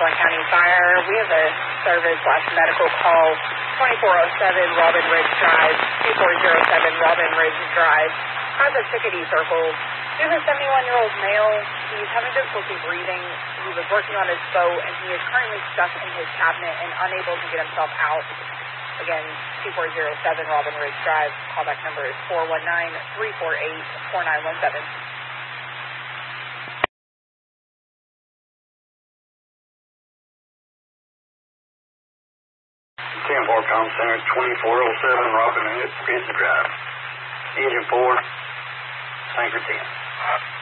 Franklin County Fire. We have a service/medical call, 2407 Robin Ridge Drive, 2407 Robin Ridge Drive. Has a Chickadee Circle. He is a 71-year-old male. He's having difficulty breathing. He was working on his boat, and he is currently stuck in his cabinet and unable to get himself out. Again, 2407 Robin Ridge Drive. Callback number is 419-348-4917. 10-4 Com Center, 2407 Robin Ridge Drive. Engine 4, Sanford 10.